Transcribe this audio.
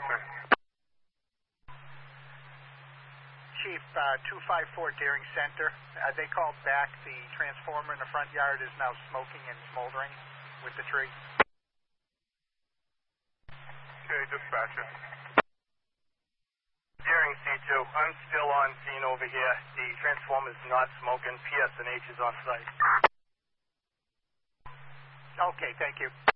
sir. Chief, 254 Deering Center. They called back the transformer in the front yard is now smoking and smoldering with the tree. Okay, dispatcher. Deering C2, I'm still on scene over here. The transformer's not smoking. PSNH is on site. Okay, thank you.